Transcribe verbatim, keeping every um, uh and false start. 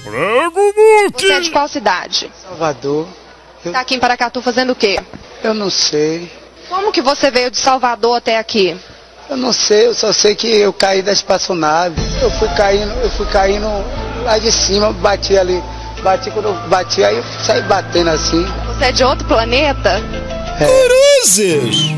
Prego, Muque! Você é de qual cidade? Salvador. Eu, Tá aqui em Paracatu fazendo o quê? eu não sei. Como que você veio de Salvador até aqui? Eu não sei, eu só sei que eu caí da espaçonave. Eu fui caindo, eu fui caindo lá de cima, bati ali. Bati, quando eu bati, aí eu saí batendo assim. Você é de outro planeta? Cruzes!